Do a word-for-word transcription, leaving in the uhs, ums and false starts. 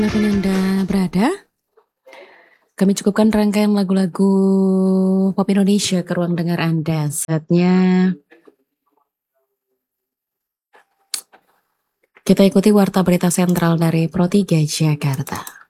Dimanapun Anda berada, kami cukupkan rangkaian lagu-lagu pop Indonesia ke ruang dengar Anda. Saatnya kita ikuti warta berita sentral dari Pro tiga Jakarta.